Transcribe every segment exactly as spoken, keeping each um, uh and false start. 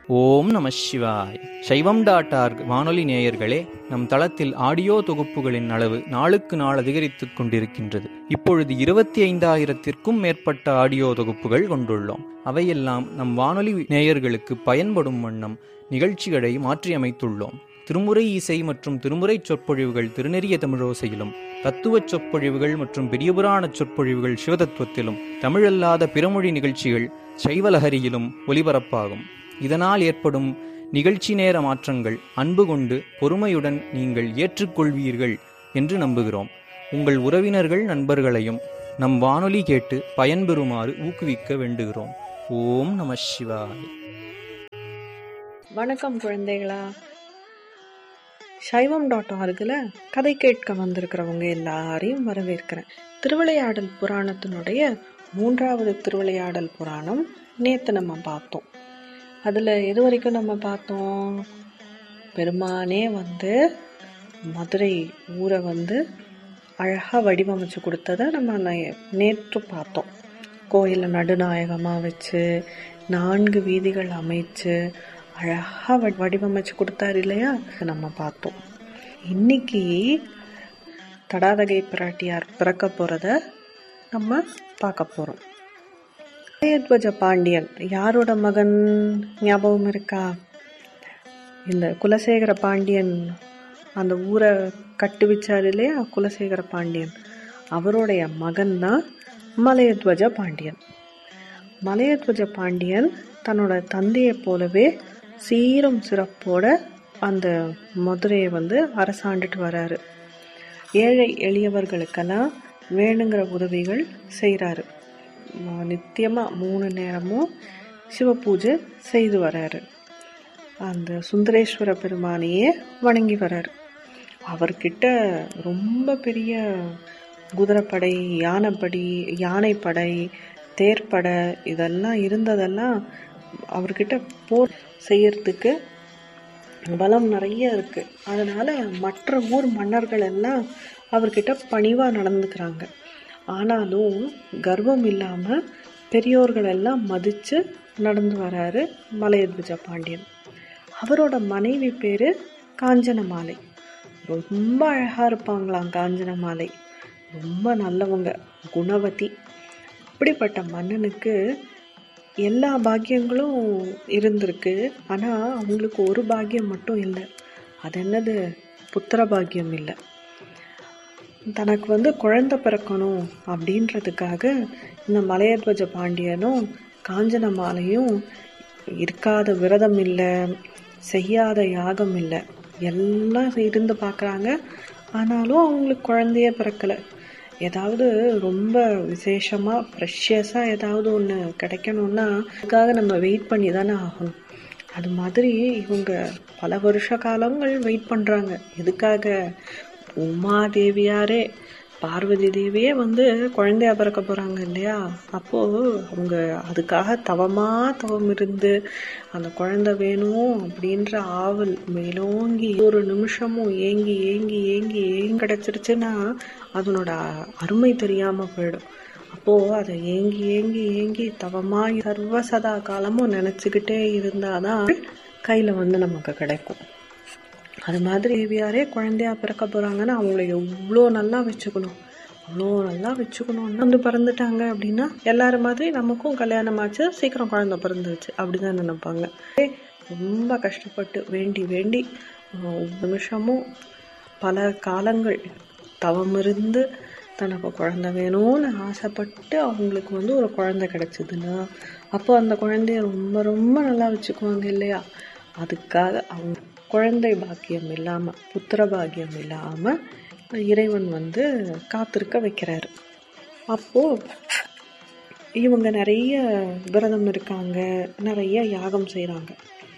ஓம் நம சிவாய். சைவம் டாட் ஆர்க் வானொலி நேயர்களே, நம் தளத்தில் ஆடியோ தொகுப்புகளின் அளவு நாளுக்கு நாள் அதிகரித்துக் கொண்டிருக்கின்றது. இப்பொழுது இருபத்தி ஐந்தாயிரத்திற்கும் மேற்பட்ட ஆடியோ தொகுப்புகள் கொண்டுள்ளோம். அவையெல்லாம் நம் வானொலி நேயர்களுக்கு பயன்படும் வண்ணம் நிகழ்ச்சிகளை மாற்றியமைத்துள்ளோம். திருமுறை இசை மற்றும் திருமுறை சொற்பொழிவுகள் திருநெறிய தமிழோசையிலும், தத்துவ சொற்பொழிவுகள் மற்றும் பெரியபுராண சொற்பொழிவுகள் சிவதத்துவத்திலும், தமிழல்லாத பிறமொழி நிகழ்ச்சிகள் சைவலஹரியிலும் ஒலிபரப்பாகும். இதனால் ஏற்படும் நிகழ்ச்சி நேர மாற்றங்கள் அன்பு கொண்டு பொறுமையுடன் நீங்கள் ஏற்றுக்கொள்வீர்கள் என்று நம்புகிறோம். உங்கள் உறவினர்கள் நண்பர்களையும் நம் வானொலி கேட்டு பயன்பெறுமாறு ஊக்குவிக்க வேண்டுகிறோம். ஓம் நம சிவாய. வணக்கம் குழந்தைகளா. சைவம் டாட் ஆர்கில் கதை கேட்க வந்திருக்கிறவங்க எல்லாரையும் வரவேற்கிறேன். திருவிளையாடல் புராணத்தினுடைய மூன்றாவது திருவிளையாடல் புராணம் நேற்று நம்ம பார்த்தோம். அதில் எது வரைக்கும் நம்ம பார்த்தோம்? பெருமானே வந்து மதுரை ஊரை வந்து அழகாக வடிவமைச்சு கொடுத்ததை நம்ம நேற்று பார்த்தோம். கோயிலை நடுநாயகமாக வச்சு நான்கு வீதிகள் அமைச்சு அழகாக வடிவமைச்சு கொடுத்தாரு இல்லையா, நம்ம பார்த்தோம். இன்னைக்கு தடாதகை பிராட்டியார் பிறக்க போகிறத நம்ம பார்க்க போகிறோம். மலையத்வஜ பாண்டியன் யாரோட மகன் ஞாபகம் இருக்கா? இந்த குலசேகர பாண்டியன் அந்த ஊரை கட்டுவிச்சார் இல்லையா, குலசேகர பாண்டியன், அவருடைய மகன் தான் மலையத்வஜ பாண்டியன். மலையத்வஜ பாண்டியன் தன்னோட தந்தையை போலவே சீரும் சிறப்போட அந்த மதுரையை வந்து அரசாண்டுட்டு வராரு. ஏழை எளியவர்களுக்கெல்லாம் வேணுங்கிற உதவிகள் செய்கிறாரு. நித்தியமாக மூணு நேரமும் சிவ பூஜை செய்து வராரு. அந்த சுந்தரேஸ்வர பெருமானையே வணங்கி வராரு. அவர்கிட்ட ரொம்ப பெரிய குதிரைப்படை, யானைப்படி யானைப்படை தேர்ப்படை இதெல்லாம் இருந்ததெல்லாம் அவர்கிட்ட போர் செய்யறதுக்கு பலம் நிறைய இருக்கு. அதனால மற்ற ஊர் மன்னர்கள் எல்லாம் அவர்கிட்ட பணிவா நடந்துக்கிறாங்க. ஆனாலும் கர்வம் இல்லாம பெரியோர்கள் எல்லாம் மதிச்சு நடந்து வராரு மலையத்வஜ பாண்டியன். அவரோட மனைவி பேரு காஞ்சனமாலை. ரொம்ப அழகா இருப்பாங்களாம் காஞ்சனமாலை. ரொம்ப நல்லவங்க, குணவதி. அப்படிப்பட்ட மன்னனுக்கு எல்லா பாக்கியங்களும் இருந்திருக்கு. ஆனா அவங்களுக்கு ஒரு பாக்கியம் மட்டும் இல்லை. அது என்னது? புத்திர பாக்கியம் இல்லை. தனக்கு வந்து குழந்தை பிறக்கணும் அப்படின்றதுக்காக இந்த மலையத்வஜ பாண்டியனும் காஞ்சனமாலையும் இருக்காத விரதம் இல்லை, செய்யாத யாகம் இல்லை, எல்லாம் இருந்து பார்க்குறாங்க. ஆனாலும் அவங்களுக்கு குழந்தையே பிறக்கலை. ஏதாவது ரொம்ப விசேஷமாக ப்ரெஷியஸாக ஏதாவது ஒன்று கிடைக்கணும்னா அதுக்காக நம்ம வெயிட் பண்ணி தானே ஆகணும். அது மாதிரி இவங்க பல வருஷ காலங்கள் வெயிட் பண்ணுறாங்க. எதுக்காக? உமாதேவியாரே, பார்வதி தேவியே வந்து குழந்தையா பிறக்க போறாங்க இல்லையா, அப்போ அவங்க அதுக்காக தவமா தவம் இருந்து அந்த குழந்தை வேணும் அப்படின்ற ஆவல் மேலோங்கி ஒரு நிமிஷமும் ஏங்கி ஏங்கி ஏங்கி ஏங்கி கிடைச்சிருச்சுன்னா அதனோட அருமை தெரியாம போயிடும். அப்போ அதை ஏங்கி ஏங்கி ஏங்கி தவமா சர்வ சதா காலமும் நினைச்சுக்கிட்டே இருந்தாதான் கையில வந்து நமக்கு கிடைக்கும். அது மாதிரி தேவியாரே குழந்தையா பிறக்க போறாங்கன்னா அவங்கள எவ்வளோ நல்லா வச்சுக்கணும், அவ்வளோ நல்லா வச்சுக்கணும்னு வந்து பிறந்துட்டாங்க அப்படின்னா எல்லாரும் மாதிரி நமக்கும் கல்யாணம் ஆச்சு, சீக்கிரம் குழந்தை பிறந்துச்சு அப்படிதான் நினைப்பாங்க. ரொம்ப கஷ்டப்பட்டு வேண்டி வேண்டி நிமிஷமும் பல காலங்கள் தவம் இருந்து தனக்கு குழந்தை வேணும்னு ஆசைப்பட்டு அவங்களுக்கு வந்து ஒரு குழந்தை கிடைச்சதுன்னா அப்போ அந்த குழந்தைய ரொம்ப ரொம்ப நல்லா வச்சுக்குவாங்க இல்லையா. அதுக்காக அவங்க குழந்தை பாக்கியம் இல்லாம புத்திர பாக்கியம் இல்லாம இறைவன் வந்து காத்திருக்க வைக்கிறாரு. அப்போ இவங்க நிறைய விரதம் இருக்காங்க, நிறைய யாகம் செய்யறாங்க.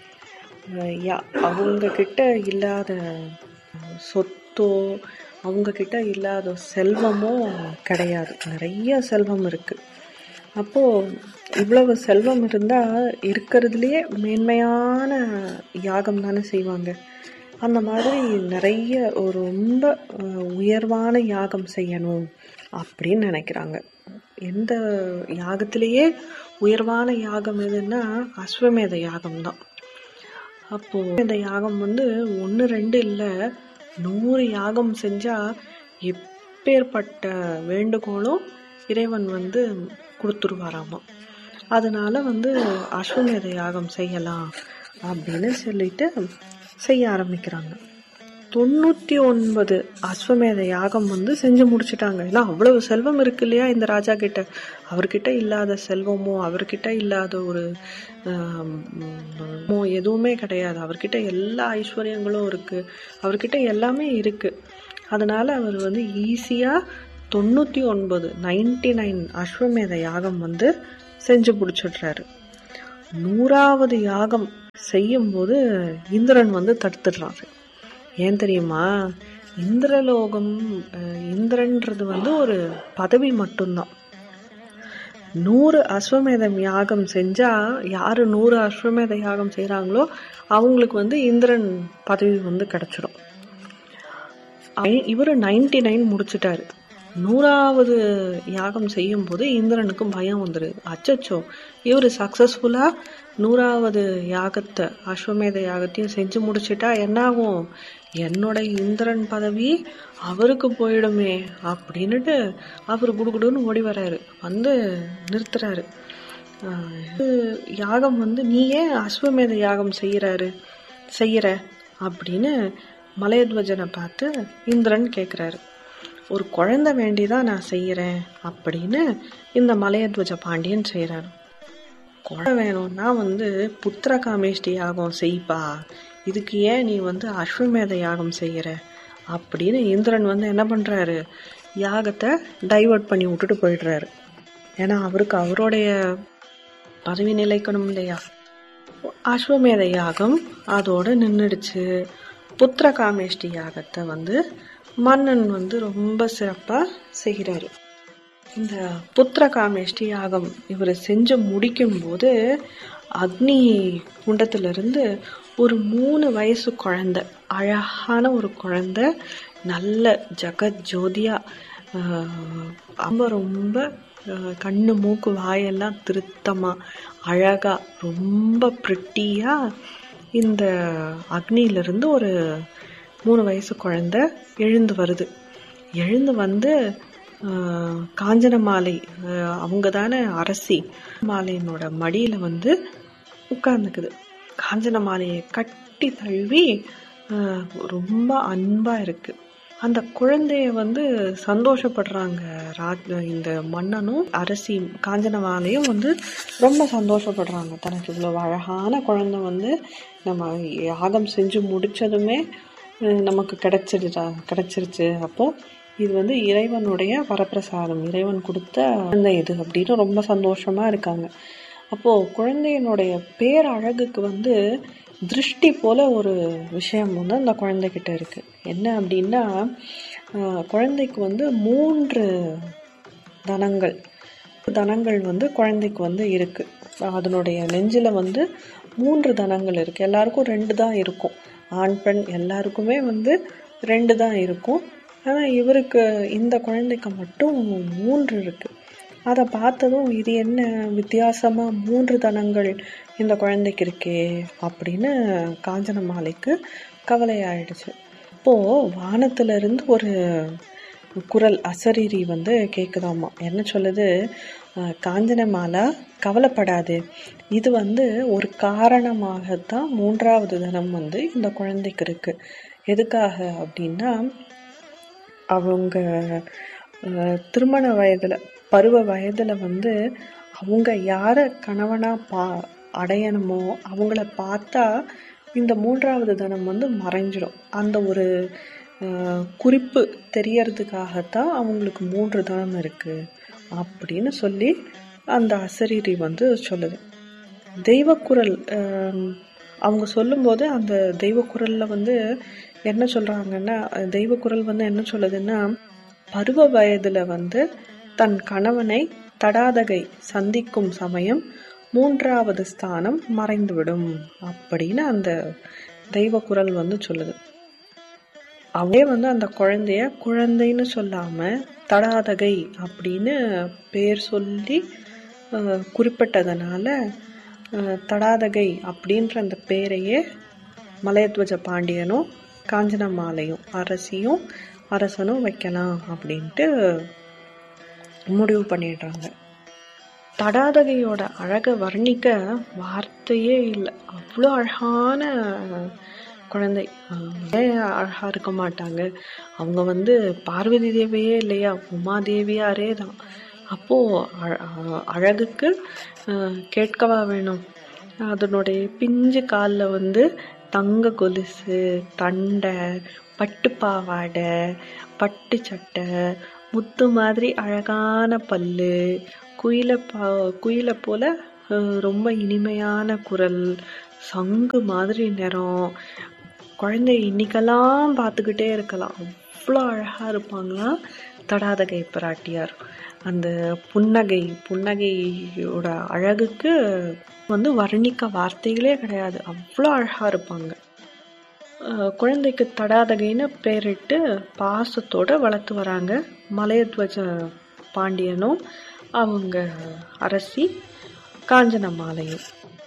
அவங்க கிட்ட இல்லாத சொத்தோ அவங்க கிட்ட இல்லாத செல்வமோ கிடையாது, நிறைய செல்வம் இருக்கு. அப்போ இவ்வளவு செல்வம் இருந்தா இருக்கிறதுலயே மேன்மையான யாகம் தானே செய்வாங்க. அந்த மாதிரி நிறைய ஒரு ரொம்ப உயர்வான யாகம் செய்யணும் அப்படின்னு நினைக்கிறாங்க. எந்த யாகத்திலேயே உயர்வான யாகம் எதுன்னா அஸ்வமேத யாகம் தான். அப்போ இந்த யாகம் வந்து ஒன்று ரெண்டு இல்லை, நூறு யாகம் செஞ்சா எப்பேற்பட்ட வேண்டுகோளும் இறைவன் வந்து கொடுத்துருவாராமா. அதனால வந்து அஸ்வமேத யாகம் செய்யலாம் அப்படின்னு சொல்லிட்டு செய்ய ஆரம்பிக்கிறாங்க. தொண்ணூத்தி ஒன்பது அஸ்வமேத யாகம் வந்து செஞ்சு முடிச்சுட்டாங்க. ஏன்னா அவ்வளவு செல்வம் இருக்கு இல்லையா இந்த ராஜா கிட்ட. அவர்கிட்ட இல்லாத செல்வமோ அவர்கிட்ட இல்லாத ஒரு எதுவுமே கிடையாது. அவர்கிட்ட எல்லா ஐஸ்வர்யங்களும் இருக்கு, அவர்கிட்ட எல்லாமே இருக்கு. அதனால அவர் வந்து ஈஸியா தொண்ணூத்தி ஒன்பது நைன்டி நைன் அஸ்வமேத யாகம் வந்து செஞ்சு முடிச்சிடுறாரு. நூறாவது யாகம் செய்யும் போது இந்திரன் வந்து தடுத்துடுறாரு. ஏன் தெரியுமா? இந்திரலோகம், இந்திரன்றது வந்து ஒரு பதவி மட்டும்தான். நூறு அஸ்வமேதம் யாகம் செஞ்சா யாரு நூறு அஸ்வமேத யாகம் செய்யறாங்களோ அவங்களுக்கு வந்து இந்திரன் பதவி வந்து கிடைச்சிடும். இவரு நைன்டி நைன் முடிச்சுட்டாரு. நூறாவது யாகம் செய்யும் போது இந்திரனுக்கு பயம் வந்துடுது. அச்சச்சோ, இவரு சக்சஸ்ஃபுல்லா நூறாவது யாகத்தை அஸ்வமேத யாகத்தையும் செஞ்சு முடிச்சுட்டா என்ன ஆகும்? என்னோட இந்திரன் பதவி அவருக்கு போயிடுமே அப்படின்னுட்டு அவரு குடுகுடுன்னு ஓடி வர்றாரு. வந்து நிறுத்துறாரு. யாகம் வந்து நீ ஏன் அஸ்வமேத யாகம் செய்யறாரு செய்யற அப்படின்னு மலையத்வஜனை பார்த்து இந்திரன் கேக்குறாரு. ஒரு குழந்தை வேண்டிதான் நான் செய்யறேன் அப்படின்னு இந்த மலையத்வஜ பாண்டியன் செய்யறாரு. குழந்தை வேணும்னா வந்து புத்திர காமேஷ்டி யாகம் செய்ப்பா, இதுக்கு ஏன் நீ வந்து அஸ்வமேத யாகம் செய்யற அப்படின்னு இந்திரன் வந்து என்ன பண்றாரு, யாகத்தை டைவர்ட் பண்ணி விட்டுட்டு போயிடுறாரு. ஏன்னா அவருக்கு அவருடைய பதவி நிலைக்கணும் இல்லையா. அஸ்வமேத யாகம் அதோட நின்றுடுச்சு. புத்திர காமேஷ்டி யாகத்தை வந்து மன்னன் வந்து ரொம்ப சிறப்பா செய்கிறாரு. இந்த புத்திர காமேஷ்டி யாகம் இவர் செஞ்சு முடிக்கும் போது அக்னி குண்டத்திலிருந்து ஒரு மூணு வயசு குழந்தை, அழகான ஒரு குழந்தை, நல்ல ஜகத் ஜோதியா, ரொம்ப ரொம்ப கண்ணு மூக்கு வாயெல்லாம் திருத்தமா அழகா ரொம்ப பிரிட்டியா இந்த அக்னியிலிருந்து ஒரு மூணு வயசு குழந்தை எழுந்து வருது. எழுந்து வந்து காஞ்சன மாலை, அவங்க தானே அரசி, மாலையினோட மடியில வந்து உட்கார்ந்துக்குது. காஞ்சன மாலையை கட்டி தழுவி ரொம்ப அன்பா இருக்கு. அந்த குழந்தைய வந்து சந்தோஷப்படுறாங்க. இந்த மன்னனும் அரசி காஞ்சன மாலையும் வந்து ரொம்ப சந்தோஷப்படுறாங்க. தனக்கு இவ்வளவு அழகான குழந்தை வந்து நம்ம யாகம் செஞ்சு முடிச்சதுமே நமக்கு கிடைச்சிடுச்சா கிடைச்சிருச்சு அப்போ இது வந்து இறைவனுடைய வரப்பிரசாதம், இறைவன் கொடுத்த குழந்தை இது அப்படின்னு ரொம்ப சந்தோஷமா இருக்காங்க. அப்போ குழந்தையினுடைய பேரழகுக்கு வந்து திருஷ்டி போல ஒரு விஷயம் வந்து அந்த குழந்தைகிட்ட இருக்கு. என்ன அப்படின்னா, குழந்தைக்கு வந்து மூன்று தனங்கள் தனங்கள் வந்து குழந்தைக்கு வந்து இருக்கு. அதனுடைய நெஞ்சில வந்து மூன்று தனங்கள் இருக்கு. எல்லாருக்கும் ரெண்டு தான் இருக்கும். ஆண் பெண் எல்லாருக்குமே வந்து ரெண்டு தான் இருக்கும். ஆனா இவருக்கு, இந்த குழந்தைக்கு மட்டும் மூன்று இருக்கு. அதை பார்த்ததும் இது என்ன வித்தியாசமா மூன்று தனங்கள் இந்த குழந்தைக்கு இருக்கே அப்படின்னு காஞ்சன மாலைக்கு கவலை ஆயிடுச்சு. அப்போ வானத்துல இருந்து ஒரு குரல் அசரீரி வந்து கேக்குதாமா. என்ன சொல்லுது, காஞ்சன மாலா கவலைப்படாது, இது வந்து ஒரு காரணமாகத்தான் மூன்றாவது தனம் வந்து இந்த குழந்தைக்கு இருக்கு. எதுக்காக அப்படின்னா, அவங்க திருமண வயதுல பருவ வயதுல வந்து அவங்க யார கணவனா பா அடையணுமோ அவங்கள பார்த்தா இந்த மூன்றாவது தனம் வந்து மறைஞ்சிடும். அந்த ஒரு குறிப்பு தெரியறதுக்காகத்தான் அவங்களுக்கு மூன்று தனம் இருக்கு அப்படின்னு சொல்லி அந்த அசரீரி வந்து சொல்லுது. தெய்வக்குரல் அவங்க சொல்லும்போது அந்த தெய்வக்குரல்ல வந்து என்ன சொல்றாங்கன்னா, தெய்வக்குரல் வந்து என்ன சொல்லுதுன்னா, பருவ வயதுல வந்து தன் கணவனை தடாதகை சந்திக்கும் சமயம் மூன்றாவது ஸ்தானம் மறைந்துவிடும் அப்படின்னு அந்த தெய்வ குரல் வந்து சொல்லுது. அவளே வந்து அந்த குழந்தைய குழந்தைன்னு சொல்லாம தடாதகை அப்படின்னு பேர் சொல்லி குறிப்பிட்டதுனால தடாதகை அப்படின்ற அந்த பேரையே மலையத்வஜ பாண்டியனும் காஞ்சனமாலையும் அரசியும் அரசனும் வைக்கலாம் அப்படின்ட்டு முடிவு பண்ணிடுறாங்க. தடாதகையோட அழகை வர்ணிக்க வார்த்தையே இல்லை. அவ்வளோ அழகான குழந்தை. ஏன் அழகா இருக்க மாட்டாங்க? அவங்க வந்து பார்வதி தேவியே இல்லையா, உமாதேவியாரே தான். அப்போ அழகுக்கு கேட்கவா வேணும்? அதனுடைய பிஞ்சு காலில் வந்து தங்க கொலுசு, தண்டை, பட்டு பாவாடை, பட்டு சட்டை, முத்து மாதிரி அழகான பல்லு, குயில பா குயிலை போல ரொம்ப இனிமையான குரல், சங்கு மாதிரி நிறம். குழந்தை இன்னைக்கெல்லாம் பார்த்துக்கிட்டே இருக்கலாம், அவ்வளோ அழகாக இருப்பாங்களாம் தடாதகை பிராட்டியார். அந்த புன்னகை புன்னகையோட அழகுக்கு வந்து வர்ணிக்க வார்த்தைகளே கிடையாது, அவ்வளோ அழகாக இருப்பாங்க. குழந்தைக்கு தடாதகைன்னு பேரிட்டு பாசத்தோடு வளர்த்து வராங்க மலையத்வஜ பாண்டியனும் அவங்க அரசி காஞ்சனமாலையும்.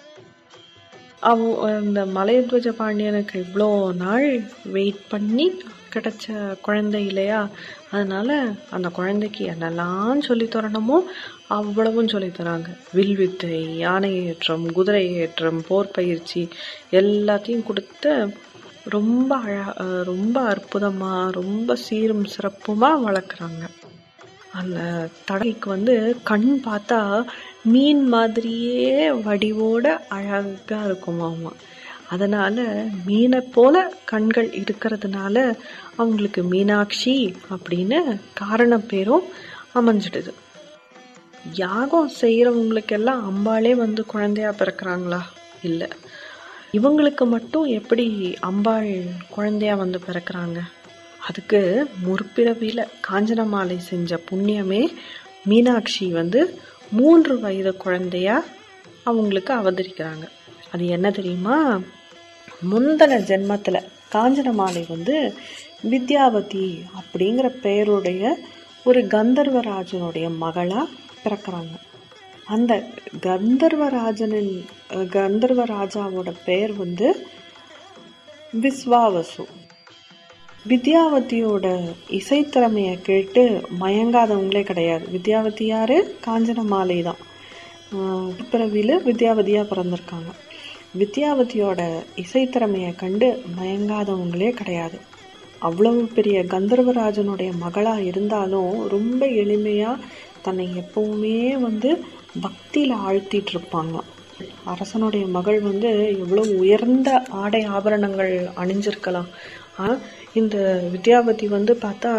அவ அந்த மலையத்வஜ பாண்டியனுக்கு இவ்வளோ நாள் வெயிட் பண்ணி கிடைச்ச குழந்தை இல்லையா, அதனால அந்த குழந்தைக்கு என்னெல்லாம் சொல்லித்தரணுமோ அவ்வளவும் சொல்லித்தராங்க. வில்வித்தை, யானை ஏற்றம், குதிரை ஏற்றம், போர் பயிற்சி எல்லாத்தையும் கொடுத்து ரொம்ப அழ ரொம்ப அற்புதமாக ரொம்ப சீரும் சிறப்புமாக வளர்க்குறாங்க. அந்த தடைக்கு வந்து கண் பார்த்தா மீன் மாதிரியே வடிவோட அழகாக இருக்குமாமா. அதனால மீனை போல கண்கள் இருக்கிறதுனால அவங்களுக்கு மீனாட்சி அப்படின்னு காரண பேரும் அமைஞ்சிடுது. யாகம் செய்யறவங்களுக்கெல்லாம் அம்பாளே வந்து குழந்தையா பிறக்கிறாங்களா? இல்லை. இவங்களுக்கு மட்டும் எப்படி அம்பாள் குழந்தையா வந்து பிறக்கிறாங்க? அதுக்கு முற்பிறவியில காஞ்சனமாலை செஞ்ச புண்ணியமே மீனாட்சி வந்து மூன்று வயது குழந்தையா அவங்களுக்கு அவதரிக்கிறாங்க. அது என்ன தெரியுமா? முந்தன ஜென்மத்துல காஞ்சனமாலை வந்து வித்யாவதி அப்படிங்கிற பெயருடைய ஒரு கந்தர்வராஜனுடைய மகளா பிறக்கிறாங்க. அந்த கந்தர்வராஜனின் கந்தர்வராஜாவோட பெயர் வந்து விஸ்வாவசு. வித்யாவதியோட இசைத்திறமையை கேட்டு மயங்காதவங்களே கிடையாது. வித்யாவதி யாரு? காஞ்சனமாலை தான். பிறவில வித்யாவதியா பிறந்திருக்காங்க. வித்யாவதியோட இசைத்திறமையை கண்டு மயங்காதவங்களே கிடையாது. அவ்வளவு பெரிய கந்தர்வராஜனுடைய மகளா இருந்தாலும் ரொம்ப எளிமையா தன்னை எப்பவுமே வந்து பக்தியில ஆழ்த்திட்டு இருப்பாங்க. அரசனுடைய மகள் வந்து எவ்வளவு உயர்ந்த ஆடை ஆபரணங்கள் அணிஞ்சிருக்கலாம். ஆனா இந்த வித்யாவதி வந்து பார்த்தா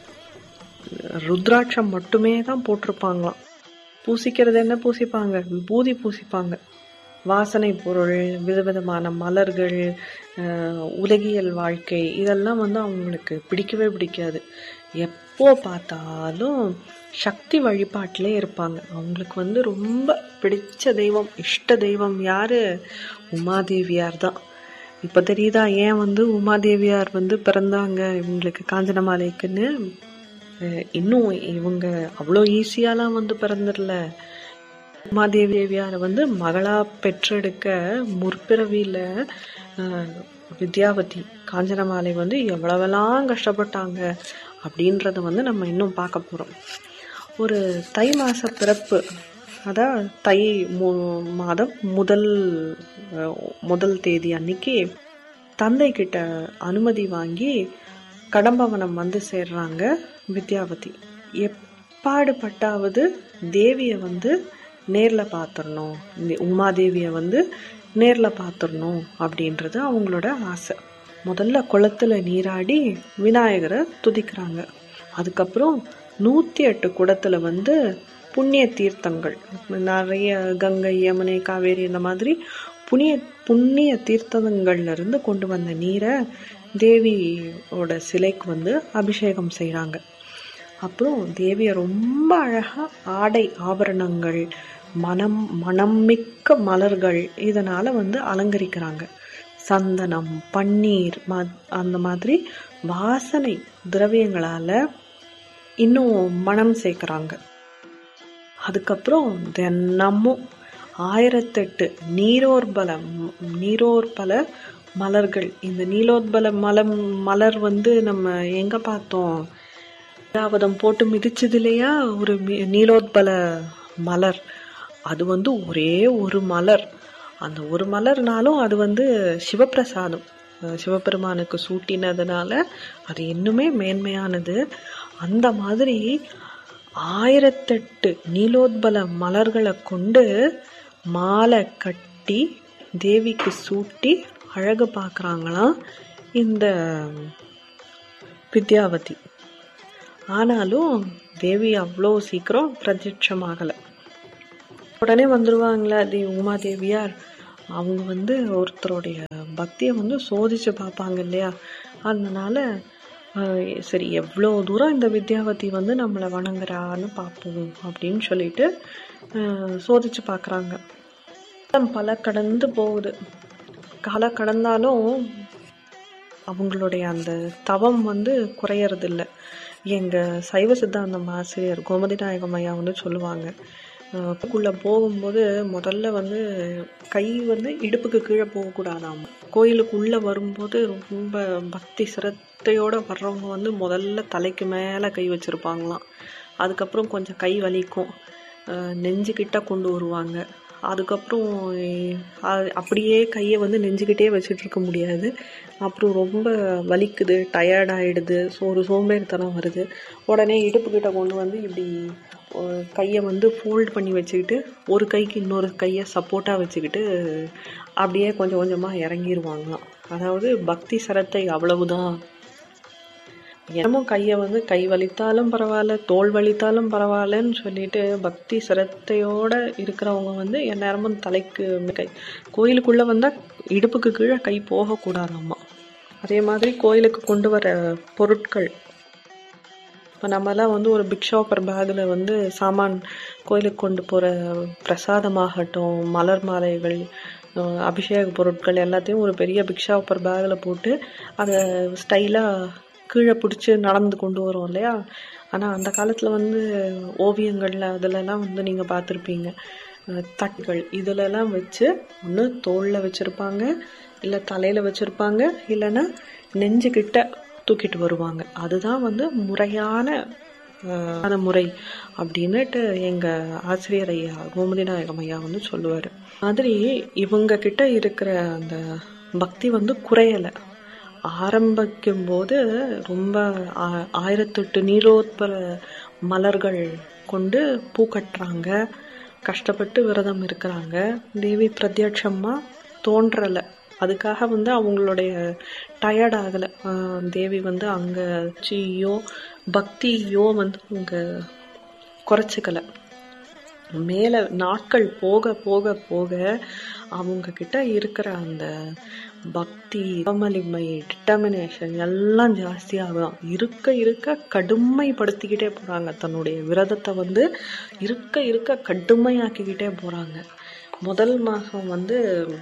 ருத்ராட்சம் மட்டுமே தான் போட்டிருப்பாங்களாம். பூசிக்கிறது என்ன பூசிப்பாங்க? விபூதி பூசிப்பாங்க. வாசனை பொருள், விதவிதமான மலர்கள், உலகியல் வாழ்க்கை இதெல்லாம் வந்து அவங்களுக்கு பிடிக்கவே பிடிக்காது. எப்போ பார்த்தாலும் சக்தி வழிபாட்டிலே இருப்பாங்க. அவங்களுக்கு வந்து ரொம்ப பிடிச்ச தெய்வம், இஷ்ட தெய்வம் யாரு? உமாதேவியார் தான். இப்போ தெரியுதா ஏன் வந்து உமாதேவியார் வந்து பிறந்தாங்க இவங்களுக்கு காஞ்சனமாலைக்குன்னு? இன்னும் இவங்க அவ்வளோ ஈஸியாலாம் வந்து பிறந்துடல. உமாதேவி தேவியாரை வந்து மகளா பெற்றெடுக்க முற்பிறவியில வித்யாவதி காஞ்சனமாலை வந்து எவ்வளவெல்லாம் கஷ்டப்பட்டாங்க அப்படின்றத வந்து நம்ம இன்னும் பார்க்க போறோம். ஒரு தை மாச பிறப்பு, அதான் தை மாதம் முதல் முதல் தேதி அன்னைக்கு தந்தை கிட்ட அனுமதி வாங்கி கடம்பவனம் வந்து சேர்றாங்க வித்யாவதி. எப்பாடுபட்டாவது தேவியை வந்து நேரில் பார்த்துடணும், உமாதேவியை வந்து நேரில் பார்த்துடணும் அப்படின்றது அவங்களோட ஆசை. முதல்ல குளத்துல நீராடி விநாயகரை துதிக்கிறாங்க. அதுக்கப்புறம் நூற்றி எட்டு குடத்துல வந்து புண்ணிய தீர்த்தங்கள் நிறைய, கங்கை, யமுனை, காவேரி இந்த மாதிரி புண்ணிய புண்ணிய தீர்த்தங்கள்ல இருந்து கொண்டு வந்த நீரை தேவியோட சிலைக்கு வந்து அபிஷேகம் செய்கிறாங்க. அப்புறம் தேவியை ரொம்ப அழகா ஆடை ஆபரணங்கள், மனம் மனம் மிக்க மலர்கள் இதனால வந்து அலங்கரிக்கிறாங்க. சந்தனம், பன்னீர் அந்த மாதிரி வாசனை திரவியங்களால இன்னும் மனம் சேர்க்கிறாங்க. அதுக்கப்புறம் தினமும் ஆயிரத்தெட்டு நீரோற்பல நீரோற்பல மலர்கள். இந்த நீலோத்பல மலம் மலர் வந்து நம்ம எங்க பார்த்தோம்? ஐராவதம் போட்டு மிதிச்சது இல்லையா ஒரு நீலோத்பல மலர். அது வந்து ஒரே ஒரு மலர். அந்த ஒரு மலர்னாலும் அது வந்து சிவப்பிரசாதம், சிவபெருமானுக்கு சூட்டினதுனால அது இன்னுமே மேன்மையானது. அந்த மாதிரி ஆயிரத்தெட்டு நீலோத்பல மலர்களை கொண்டு மாலை கட்டி தேவிக்கு சூட்டி அழகு பார்க்குறாங்களாம் இந்த வித்யாவதி. ஆனாலும் தேவி அவ்வளோ சீக்கிரம் பிரத்யட்சமாகலை. உடனே வந்துடுவாங்களா தே உமாதேவியார். அவங்க வந்து ஒருத்தருடைய பக்தியை வந்து சோதிச்சு பார்ப்பாங்க இல்லையா. அதனால சரி எவ்வளோ தூரம் இந்த வித்யாவதி வந்து நம்மளை வணங்குறான்னு பார்ப்போம் அப்படின்னு சொல்லிட்டு சோதிச்சு பார்க்குறாங்க. பல கடந்து போகுது. கால கடந்தாலும் அவங்களுடைய அந்த தவம் வந்து குறையறது இல்லை. எங்கள் சைவ சித்தாந்தம் ஆசிரியர் கோமதி நாயகம் ஐயா வந்து சொல்லுவாங்க, குள்ள போகும்போது முதல்ல வந்து கை வந்து இடுப்புக்கு கீழே போகக்கூடாதாம். கோயிலுக்குள்ளே வரும்போது ரொம்ப பக்தி சிரத்தையோடு வர்றவங்க வந்து முதல்ல தலைக்கு மேலே கை வச்சுருப்பாங்களாம். அதுக்கப்புறம் கொஞ்சம் கை வலிக்கும், நெஞ்சுக்கிட்ட கொண்டு வருவாங்க. அதுக்கப்புறம் அப்படியே கையை வந்து நெஞ்சுக்கிட்டே வச்சுட்டு இருக்க முடியாது. அப்புறம் ரொம்ப வலிக்குது, டயர்டாயிடுது, ஒரு சோம்பேறித்தனம் வருது. உடனே இடுப்புக்கிட்ட கொண்டு வந்து இப்படி கையை வந்து ஃபோல்ட் பண்ணி வச்சுக்கிட்டு ஒரு கைக்கு இன்னொரு கையை சப்போர்ட்டாக வச்சுக்கிட்டு அப்படியே கொஞ்சம் கொஞ்சமாக இறங்கிடுவாங்களாம். அதாவது பக்தி சிரத்தை அவ்வளவுதான். என்னமோ கையை வந்து கை வலித்தாலும் பரவாயில்ல, தோல் வலித்தாலும் பரவாயில்லன்னு சொல்லிட்டு பக்தி சிரத்தையோடு இருக்கிறவங்க வந்து எந்நேரமும் தலைக்கு கை, கோயிலுக்குள்ளே வந்தால் இடுப்புக்கு கீழே கை போகக்கூடாதாம்மா. அதே மாதிரி கோயிலுக்கு கொண்டு வர பொருட்கள், இப்போ நம்மலாம் வந்து ஒரு பிக் ஷாப்பர் பேக்கில் வந்து சாமான் கோயிலுக்கு கொண்டு போகிற பிரசாதமாகட்டும், மலர் மாலைகள், அபிஷேக பொருட்கள் எல்லாத்தையும் ஒரு பெரிய பிக் ஷாப்பர் பேக்கில் போட்டு அதை ஸ்டைலாக கீழே பிடிச்சி நடந்து கொண்டு வரோம் இல்லையா. ஆனால் அந்த காலத்தில் வந்து ஓவியங்களில் அதிலெல்லாம் வந்து நீங்கள் பார்த்துருப்பீங்க, தட்டுகள் இதிலெல்லாம் வச்சு ஒன்று தோளில் வச்சுருப்பாங்க, இல்லை தலையில் வச்சுருப்பாங்க, இல்லைன்னா நெஞ்சுக்கிட்ட தூக்கிட்டு வருவாங்க. அதுதான் வந்து முறையான அந்த முறை அப்படின்னுட்டு எங்கள் ஆசிரியர் ஐயா கோமதி நாயகம் ஐயா வந்து சொல்லுவார். மாதிரி இவங்க கிட்ட இருக்கிற அந்த பக்தி வந்து குறையலை. ஆரம்பிக்கும் போது ரொம்ப ஆயிரத்தெட்டு நீலோத்பல மலர்கள் கொண்டு பூ கட்டுறாங்க, கஷ்டப்பட்டு விரதம் இருக்கிறாங்க. தேவி பிரத்யட்சமா தோன்றலை. அதுக்காக வந்து அவங்களுடைய டயர்ட் ஆகலை. தேவி வந்து அங்கே சியோ பக்தியோ வந்து அவங்க குறைச்சிக்கலை. மேலே நாட்கள் போக போக போக அவங்க கிட்ட இருக்கிற அந்த பக்தி, வலிமை, டிட்டர்மினேஷன் எல்லாம் ஜாஸ்தியாகும். இருக்க இருக்க கடுமைப்படுத்திக்கிட்டே போறாங்க. தன்னுடைய விரதத்தை வந்து இருக்க இருக்க கடுமையாக்கிக்கிட்டே போறாங்க. முதல் மாசம் வந்து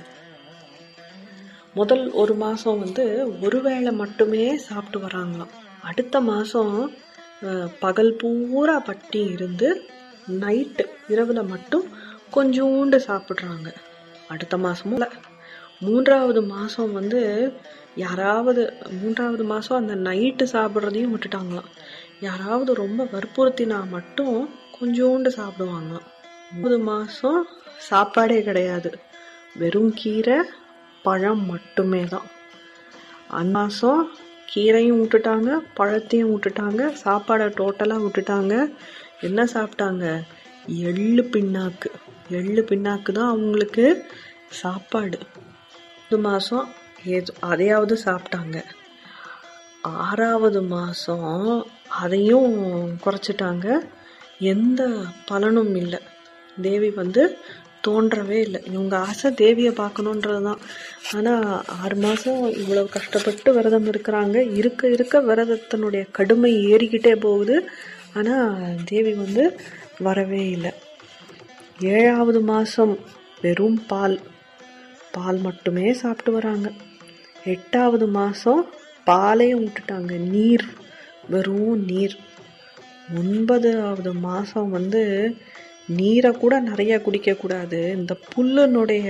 முதல் ஒரு மாசம் வந்து ஒருவேளை மட்டுமே சாப்பிட்டு வராங்களாம். அடுத்த மாசம் பகல் பூரா பட்டி இருந்து நைட்டு இரவுல மட்டும் கொஞ்சோண்டு சாப்பிட்றாங்க. அடுத்த மாசமும் இல்லை. மூன்றாவது மாசம் வந்து யாராவது மூன்றாவது மாசம் அந்த நைட்டு சாப்பிட்றதையும் விட்டுட்டாங்களாம். யாராவது ரொம்ப வற்புறுத்தினா மட்டும் கொஞ்சோண்டு சாப்பிடுவாங்களாம். மூணு மாசம் சாப்பாடே கிடையாது, வெறும் கீரை பழம் மட்டுமே தான். அந்த மாசம் கீரையும் விட்டுட்டாங்க, பழத்தையும் விட்டுட்டாங்க, சாப்பாடை டோட்டலாக விட்டுட்டாங்க. என்ன சாப்பிட்டாங்க? எள்ளு பின்னாக்கு. எள்ளு பின்னாக்கு தான் அவங்களுக்கு சாப்பாடு. ஒரு மாதம் ஏதோ அதையாவது சாப்பிட்டாங்க. ஆறாவது மாதம் அதையும் குறைச்சிட்டாங்க. எந்த பலனும் இல்லை. தேவி வந்து தோன்றவே இல்லை. இவங்க ஆசை தேவியை பார்க்கணுன்றது தான். ஆனால் ஆறு மாதம் இவ்வளவு கஷ்டப்பட்டு விரதம் இருக்கிறாங்க. இருக்க இருக்க விரதத்தினுடைய கடுமை ஏறிக்கிட்டே போகுது. ஆனால் தேவி வந்து வரவே இல்லை. ஏழாவது மாதம் வெறும் பால் பால் மட்டுமே சாப்பிட்டு வராங்க. எட்டாவது மாதம் பாலையும் விட்டுட்டாங்க, நீர், வெறும் நீர். ஒன்பதாவது மாதம் வந்து நீரை கூட நிறைய குடிக்கக்கூடாது, இந்த புல்லுனுடைய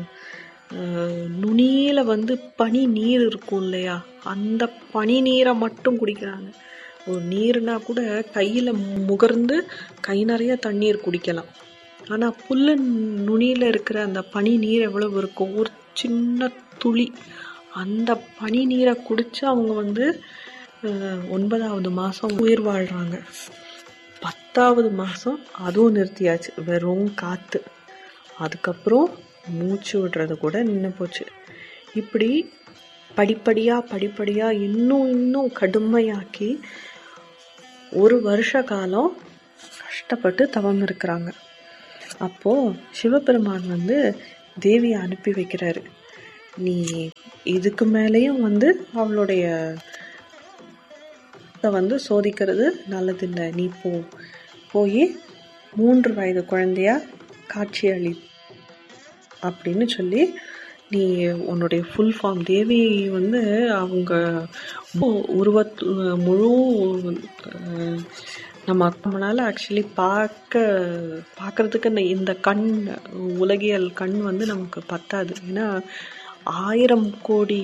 நுனியில வந்து பனி நீர் இருக்கும் இல்லையா, அந்த பனி நீரை மட்டும் குடிக்கிறாங்க. ஒரு நீர்னா கூட கையில் முகர்ந்து கை நிறைய தண்ணீர் குடிக்கலாம். ஆனால் புல்லு நுனியில் இருக்கிற அந்த பனி நீர் எவ்வளவு இருக்கும், ஒரு சின்ன துளி. அந்த பனி நீரை குடித்து அவங்க வந்து ஒன்பதாவது மாதம் உயிர் வாழ்கிறாங்க. பத்தாவது மாதம் அதுவும் நிறுத்தியாச்சு, வெறும் காற்று. அதுக்கப்புறம் மூச்சு விடுறது கூட நின்று போச்சு. இப்படி படிப்படியாக படிப்படியாக இன்னும் இன்னும் கடுமையாக்கி ஒரு வருஷ காலம் கஷ்டப்பட்டு தவம் இருக்கிறாங்க. அப்போது சிவபெருமான் வந்து தேவியை அனுப்பி வைக்கிறாரு. நீ இதுக்கு மேலேயும் வந்து அவளுடைய வந்து சோதிக்கிறது நல்லதில்லை, நீ போ போய் மூன்று வயது குழந்தையா காட்சி அளி அப்படின்னு சொல்லி நீ உன்னுடைய ஃபுல் ஃபார்ம் தேவி வந்து அவங்க உருவத் முழு நம்ம நம்மளால் ஆக்சுவலி பார்க்க பார்க்குறதுக்கு இந்த கண் உலகியல் கண் வந்து நமக்கு பத்தாது. ஏன்னா ஆயிரம் கோடி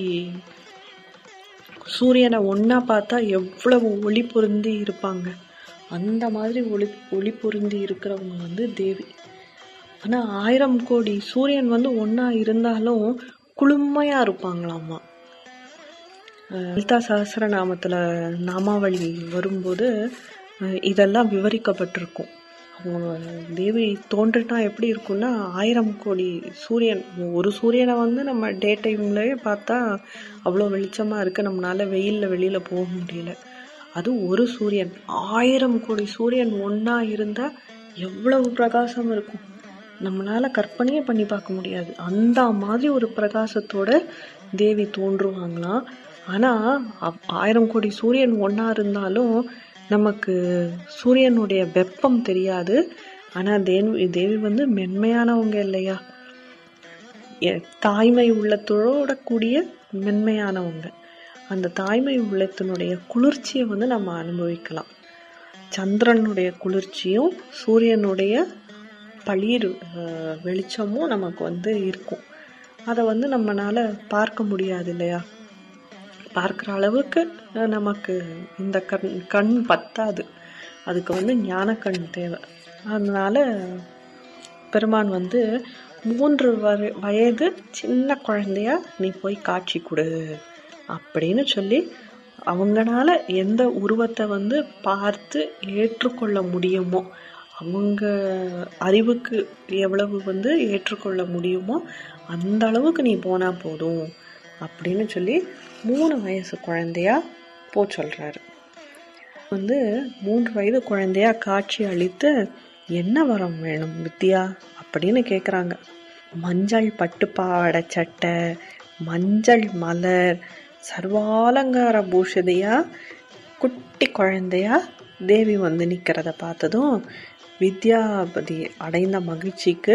சூரியனை ஒன்றா பார்த்தா எவ்வளவு ஒளி பொருந்தி இருப்பாங்க, அந்த மாதிரி ஒளி ஒளி பொருந்தி இருக்கிறவங்க வந்து தேவி. ஆனால் ஆயிரம் கோடி சூரியன் வந்து ஒன்றா இருந்தாலும் குளுமையாக இருப்பாங்களாமா. லலிதா சஹஸ்ரநாமத்தில் நாமாவளி வரும்போது இதெல்லாம் விவரிக்கப்பட்டிருக்கும். அவங்க தேவி தோன்றினா எப்படி இருக்குன்னா, ஆயிரம் கோடி சூரியன், ஒரு சூரியனை வந்து நம்ம டே டைம்லேயே பார்த்தா அவ்வளோ வெளிச்சமாக இருக்குது, நம்மளால் வெயிலில் வெளியில் போக முடியல. அது ஒரு சூரியன். ஆயிரம் கோடி சூரியன் ஒன்றா இருந்தால் எவ்வளவு பிரகாசம் இருக்கும், நம்மளால் கற்பனையே பண்ணி பார்க்க முடியாது. அந்த மாதிரி ஒரு பிரகாசத்தோட தேவி தோன்றுவாங்களாம். ஆனால் ஆயிரம் கோடி சூரியன் ஒன்றா இருந்தாலும் நமக்கு சூரியனுடைய வெப்பம் தெரியாது. ஆனால் தேவி தேவி வந்து மென்மையானவங்க இல்லையா, தாய்மை உள்ளத்தோட கூடிய மென்மையானவங்க. அந்த தாய்மை உள்ளத்தினுடைய குளிர்ச்சியை வந்து நம்ம அனுபவிக்கலாம். சந்திரனுடைய குளிர்ச்சியும் சூரியனுடைய பளிர் வெளிச்சமும் நமக்கு வந்து இருக்கும். அதை வந்து நம்மளால பார்க்க முடியாது இல்லையா, பார்க்குற அளவுக்கு நமக்கு இந்த கண் கண் பத்தாது, அதுக்கு வந்து ஞான கண் தேவை. அதனால பெருமான் வந்து மூன்று வயது சின்ன குழந்தையா நீ போய் காட்சி கொடு அப்படின்னு சொல்லி அவங்களால எந்த உருவத்தை வந்து பார்த்து ஏற்றுக்கொள்ள முடியுமோ, அவங்க அறிவுக்கு எவ்வளவு வந்து ஏற்றுக்கொள்ள முடியுமோ அந்த அளவுக்கு நீ போனா போதும் அப்படின்னு சொல்லி மூணு வயசு குழந்தையா போ சொல்றாரு. வந்து மூன்று வயது குழந்தையா காட்சி அளித்து என்ன வரம் வேணும் வித்யா அப்படின்னு கேட்குறாங்க. மஞ்சள் பட்டுப்பாவாடை சட்டை, மஞ்சள் மலர், சர்வாலங்கார பூஷிதையா குட்டி குழந்தையா தேவி வந்து நிற்கிறத பார்த்ததும் வித்யாபதி அடைந்த மகிழ்ச்சிக்கு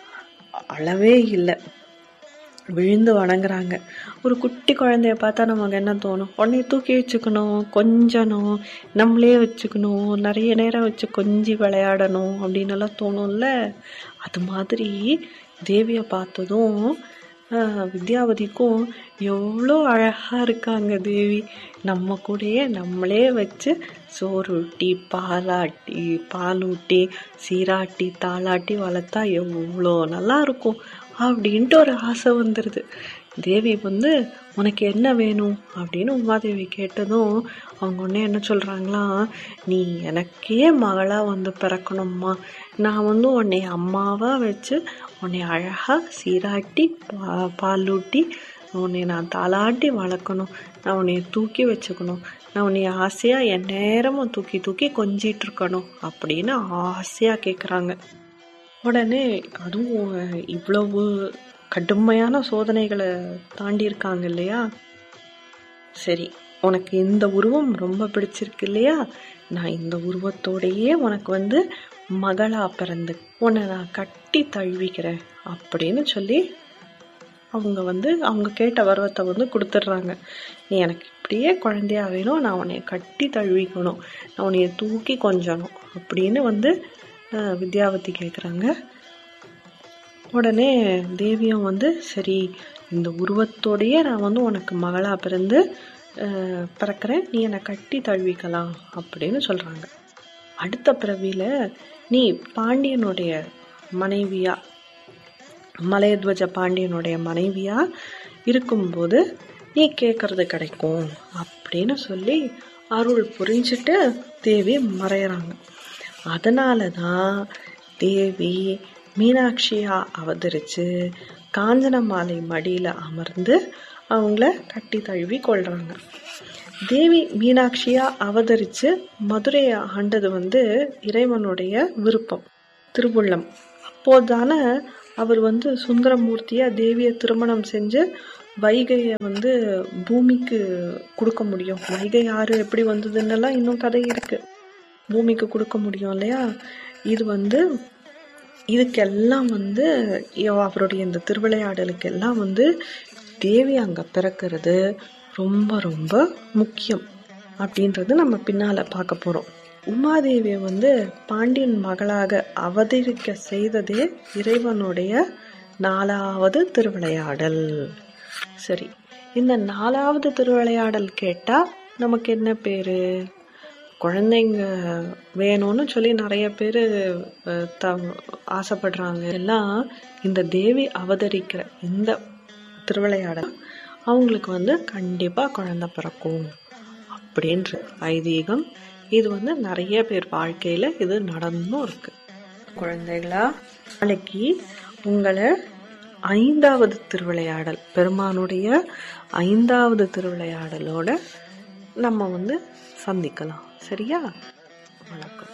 அளவே இல்லை. விழுந்து வணங்குறாங்க. ஒரு குட்டி குழந்தைய பார்த்தா நமக்கு என்ன தோணும், உடனே தூக்கி வச்சுக்கணும், கொஞ்சணும், நம்மளே வச்சுக்கணும், நிறைய நேரம் வச்சு கொஞ்சி விளையாடணும் அப்படின்னு எல்லாம் தோணும்ல. அது மாதிரி தேவியை பார்த்ததும் வித்யாவதிக்கும் எவ்வளோ அழகா இருக்காங்க தேவி, நம்ம கூடயே நம்மளே வச்சு சோறு ஊட்டி பாலாட்டி பாலூட்டி சீராட்டி தாளாட்டி வளர்த்தா எவ்வளோ நல்லா இருக்கும் அப்படின்ட்டு ஒரு ஆசை வந்துடுது. தேவி வந்து உனக்கு என்ன வேணும் அப்படின்னு உமாதேவி கேட்டதும் அவங்க உடனே என்ன சொல்கிறாங்களாம், நீ எனக்கே மகளாக வந்து பிறக்கணும்மா, நான் வந்து உன்னை அம்மாவாக வச்சு உன்னை அழகாக சீராட்டி பா பாலூட்டி உன்னை நான் தாளாட்டி வளர்க்கணும், நான் உன்னை தூக்கி வச்சுக்கணும், நான் உன்னை ஆசையாக என் நேரமும் தூக்கி தூக்கி கொஞ்சிட்டு இருக்கணும் அப்படின்னு ஆசையாக கேட்குறாங்க. உடனே அதுவும் இவ்வளவு கடுமையான சோதனைகளை தாண்டி இருக்காங்க இல்லையா, சரி உனக்கு இந்த உருவம் ரொம்ப பிடிச்சிருக்கு இல்லையா, நான் இந்த உருவத்தோடையே உனக்கு வந்து மகளா பிறந்து உன்னை நான் கட்டி தழுவிக்கிறேன் அப்படின்னு சொல்லி அவங்க வந்து அவங்க கேட்ட வரவத்தை வந்து கொடுத்துட்றாங்க. நீ எனக்கு இப்படியே குழந்தையா வேணும், நான் உன்னைய கட்டி தழுவிக்கணும், நான் உன்னைய தூக்கி கொஞ்சணும் அப்படின்னு வந்து அஹ், வித்யாவதி கேட்குறாங்க. உடனே தேவியும் வந்து சரி இந்த உருவத்தோடையே நான் வந்து உனக்கு மகளா பிறந்து அஹ், பிறக்கிறேன், நீ என்னை கட்டி தழுவிக்கலாம் அப்படின்னு சொல்றாங்க. அடுத்த பிறவியில நீ பாண்டியனுடைய மனைவியா, மலையத்வஜ பாண்டியனுடைய மனைவியா இருக்கும்போது நீ கேட்கறது கிடைக்கும் அப்படின்னு சொல்லி அருள் புரிஞ்சுட்டு தேவி மறையறாங்க. அதனால தான் தேவி மீனாட்சியா அவதரிச்சு காஞ்சனமாலை மடியில அமர்ந்து அவங்கள கட்டி தழுவி கொள்றாங்க. தேவி மீனாட்சியா அவதரிச்சு மதுரையை ஆண்டது வந்து இறைவனுடைய விருப்பம், திருவுள்ளம். அப்போதானே அவர் வந்து சுந்தரமூர்த்தியா தேவியை திருமணம் செஞ்சு வைகையை வந்து பூமிக்கு கொடுக்க முடியும். வைகை ஆறு எப்படி வந்ததுன்னெல்லாம் இன்னும் கதை இருக்கு. பூமிக்கு கொடுக்க முடியும் இல்லையா? இது வந்து இதுக்கெல்லாம் வந்து அவருடைய இந்த திருவிளையாடலுக்கு எல்லாம் வந்து தேவி அங்க பிறக்கிறது ரொம்ப ரொம்ப முக்கியம் அப்படின்றது நம்ம பின்னால பார்க்க போறோம். உமாதேவியை வந்து பாண்டியன் மகளாக அவதரிக்க செய்ததே இறைவனுடைய நாலாவது திருவிளையாடல். சரி, இந்த நாலாவது திருவிளையாடல் கேட்டா நமக்கு என்ன பேரு? குழந்தைங்க வேணும்னு சொல்லி நிறைய பேர் த ஆசைப்படுறாங்க. எல்லாம் இந்த தேவி அவதரிக்கிற இந்த திருவிளையாடல் அவங்களுக்கு வந்து கண்டிப்பா குழந்தை பிறக்கும் அப்படின்ற ஐதீகம். இது வந்து நிறைய பேர் வாழ்க்கையில இது நடந்தும் இருக்கு. குழந்தைகளா, நாளைக்கு உங்களை ஐந்தாவது திருவிளையாடல், பெருமானுடைய ஐந்தாவது திருவிளையாடலோட நம்ம வந்து சந்திக்கலாம். சரியா? வணக்கம்.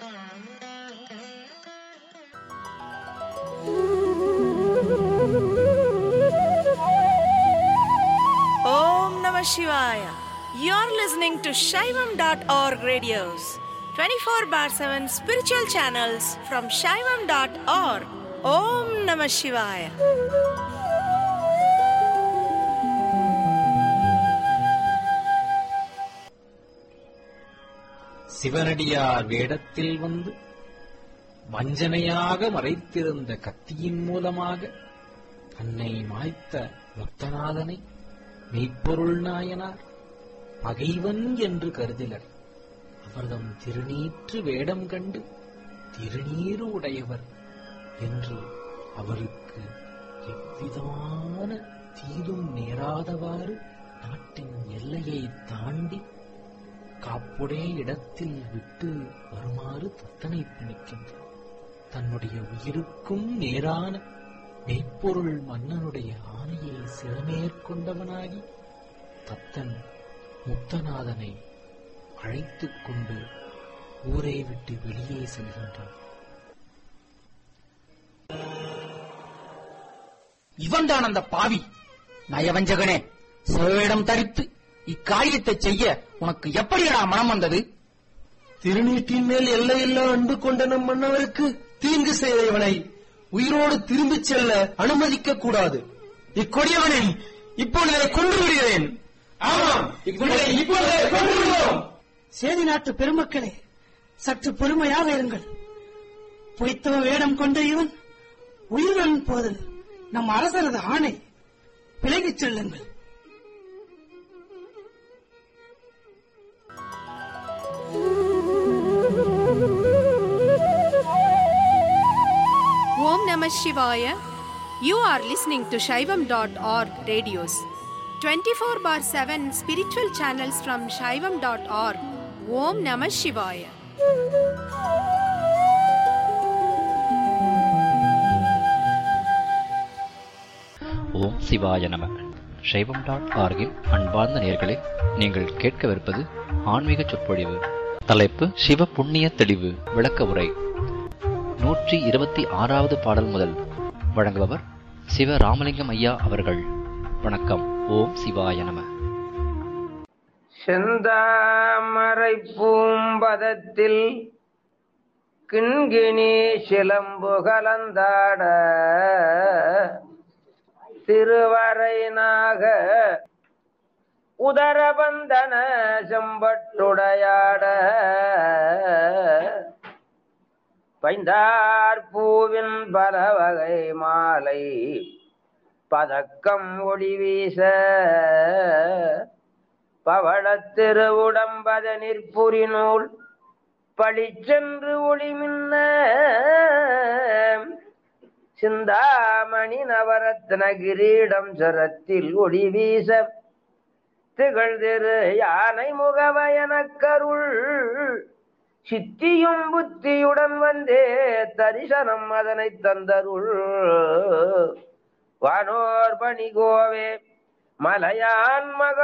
Om Namah Shivaya. You're listening to Shaivam dot org radios, twenty-four bar seven spiritual channels from Shaivam dot org. Om Namah Shivaya. சிவனடியார் வேடத்தில் வந்து வஞ்சனையாக மறைத்திருந்த கத்தியின் மூலமாக தன்னை மாய்த்த முக்தநாதனை மெய்ப்பொருள் நாயனார் பகைவன் என்று கருதிலர். அவர்தம் திருநீற்று வேடம் கண்டு திருநீறு உடையவர் என்று அவருக்கு எவ்விதமான தீதும் நேராதவாறு நாட்டின் எல்லையை தாண்டி காப்புடைய இடத்தில் விட்டு வருமாறு தத்தனை பிணிக்கின்றார். தன்னுடைய உயிருக்கும் நேரான மெய்ப்பொருள் மன்னனுடைய ஆணையை சிறமேற்கொண்டவனாகி தத்தன் முக்தநாதனை அழைத்துக் கொண்டு ஊரை விட்டு வெளியே செல்கின்றான். இவன்தான் அந்த பாவி நயவஞ்சகனே! சிவவேடம் தரித்து இக்காரியத்தை செய்ய உனக்கு எப்படியடா மனம் வந்தது? திருநீட்டின் மேல் எல்லையில்லா அன்பு கொண்ட நம் மன்னவருக்கு தீங்கு செய்தவனை உயிரோடு திரும்பிச் செல்ல அனுமதிக்க கூடாது. இக்கொடியவனை இப்பொழுதே கொண்டு விடுகிறேன். ஆமாம், இக்கொடியை இப்பொழுதே கொண்டு விடுவோம். சேதி நாட்டு பெருமக்களே, சற்று பொறுமையாக இருங்கள். பொய்த்தவ வேடம் கொண்ட இவன் உயிருடன் போது நம் அரசரது ஆணை, விலகிச் செல்லுங்கள். Om Namah Shivaya. You are listening to Shaivam dot org radios, twenty-four bar seven spiritual channels from Shaivam dot org. Om Namah Shivaya. ஓம் சிவாய நம. சைவம் டாட் ஆர்கின் அன்பார்ந்த நேயர்களே, நீங்கள் கேட்கவிருப்பது ஆன்மீக சொற்பொழிவு. தலைப்பு சிவ புண்ணிய தெளிவு விளக்க உரை. நூற்றி இருபத்தி ஆறாவது பாடல் முதல். வழங்குபவர் சிவ ராமலிங்கம் ஐயா அவர்கள். வணக்கம். ஓம் சிவாய நம. செந்தாமரை பூம்பதத்தில் கிண்கிணி சிலம்பு கலந்தாட திருவரைநாக உதரபந்தன செம்பட்டுடையாட பைந்தார் பூவின் பல வகை மாலை பதக்கம் ஒளி வீச பவளத்திரு உடம்பத நிற்புரி நூல் பழிச்சென்று ஒளி மின்ன சிந்தாமணி நவரத்ன கிரீடம் சரத்தில் ஒளி வீச திகழ் திரு யானை முகவயனக் கருள் சித்தியும் புத்தியுடன் வந்தே தரிசனம் அதனை தந்தருள் வானோர் பணிகோவே மலையான் மக